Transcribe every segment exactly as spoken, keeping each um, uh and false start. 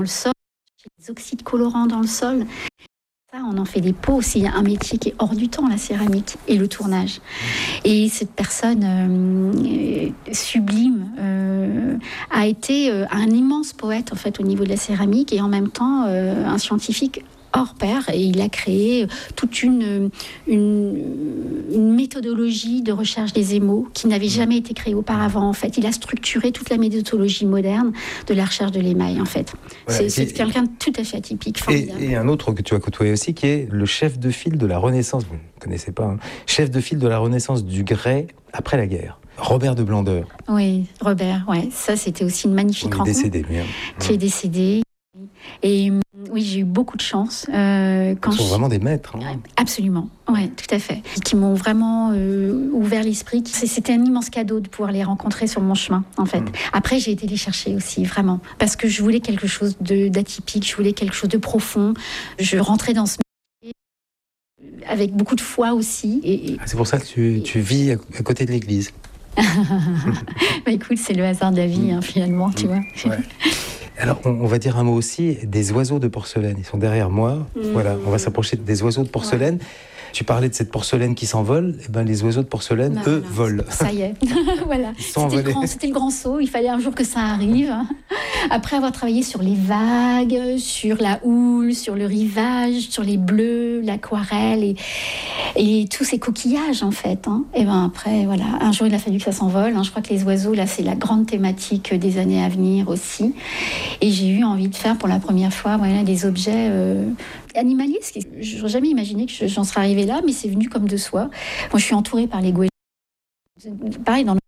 le sol, des oxydes colorants dans le sol. Ça, on en fait des pots. C'est un métier qui est hors du temps, la céramique et le tournage. Et cette personne euh, sublime euh, a été euh, un immense poète en fait au niveau de la céramique et en même temps euh, un scientifique hors pair, et il a créé toute une, une, une méthodologie de recherche des émaux qui n'avait jamais été créée auparavant. En fait, il a structuré toute la méthodologie moderne de la recherche de l'émail. En fait, voilà, c'est, c'est quelqu'un de tout à fait atypique, formidable. Et, et un autre que tu as côtoyé aussi, qui est le chef de file de la Renaissance. Vous ne connaissez pas, hein, chef de file de la Renaissance du Grès après la guerre. Robert de Blandeur. Oui, Robert. Ouais, ça c'était aussi une magnifique rencontre. Il est décédé, bien. Qui est décédé. Et oui, j'ai eu beaucoup de chance. Euh, quand Ils sont je... vraiment des maîtres. Hein. Absolument, ouais, tout à fait. Qui m'ont vraiment euh, ouvert l'esprit. C'était un immense cadeau de pouvoir les rencontrer sur mon chemin, en fait. Mmh. Après, j'ai été les chercher aussi, vraiment. Parce que je voulais quelque chose de, d'atypique, je voulais quelque chose de profond. Je rentrais dans ce métier avec beaucoup de foi aussi. Et, et... Ah, c'est pour ça que tu, tu vis à, à côté de l'église. Bah écoute, c'est le hasard de la vie, hein, finalement, mmh. tu vois. Ouais. Alors, on, on va dire un mot aussi des oiseaux de porcelaine. Ils sont derrière moi. Mmh. Voilà, on va s'approcher des oiseaux de porcelaine. Ouais. Tu parlais de cette porcelaine qui s'envole. Eh ben, les oiseaux de porcelaine, bah, eux, voilà. volent. Ça y est. Voilà. C'était le, grand, c'était le grand saut. Il fallait un jour que ça arrive. Après avoir travaillé sur les vagues, sur la houle, sur le rivage, sur les bleus, l'aquarelle et, et tous ces coquillages, en fait. Hein. Et ben après, voilà. Un jour, il a fallu que ça s'envole. Hein. Je crois que les oiseaux, là, c'est la grande thématique des années à venir aussi. Et j'ai eu envie de faire pour la première fois voilà, des objets euh, animaliers. Je n'aurais jamais imaginé que j'en serais arrivée là, mais c'est venu comme de soi. Moi, je suis entourée par les goélands. Pareil, dans le...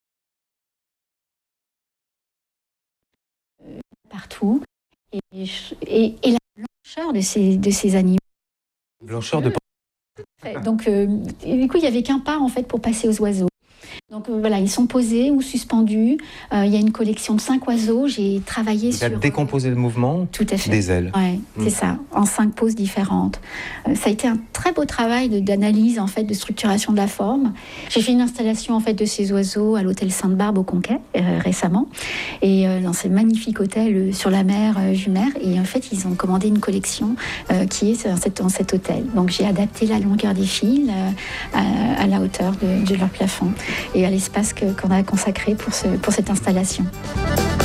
partout. Et, et, et la blancheur de ces, de ces animaux. Blancheur de... Donc, euh, du coup, il n'y avait qu'un pas, en fait, pour passer aux oiseaux. Donc euh, voilà, ils sont posés ou suspendus. Euh, il y a une collection de cinq oiseaux. J'ai travaillé tu sur... Tu as décomposé le mouvement tout à fait. Des ailes. Oui, mmh. c'est ça, en cinq poses différentes. Euh, ça a été un très beau travail de, d'analyse, en fait, de structuration de la forme. J'ai fait une installation, en fait, de ces oiseaux à l'hôtel Sainte-Barbe au Conquet, euh, récemment. Et euh, dans ce magnifique hôtel euh, sur la mer euh, Jumer. Et en fait, ils ont commandé une collection euh, qui est dans, cette, dans cet hôtel. Donc j'ai adapté la longueur des fils euh, à, à la hauteur de, de leur plafond et à l'espace que, qu'on a consacré pour, ce, pour cette installation.